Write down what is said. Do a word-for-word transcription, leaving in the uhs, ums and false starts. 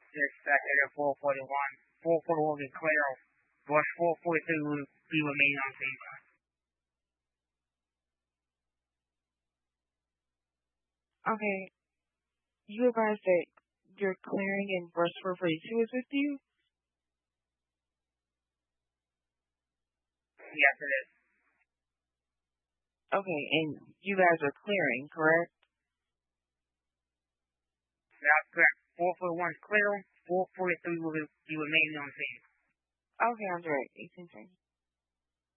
Just second at four forty-one. four forty-one will be clear. Rush four forty-three will be remaining on scene. Okay. You advised that your clearing and brush four forty-two is with you? Yes, it is. Okay, and you guys are clearing, correct? That's correct. four forty-one is clear. four forty-three will be remaining on scene. Okay, I'm direct. eighteen seconds.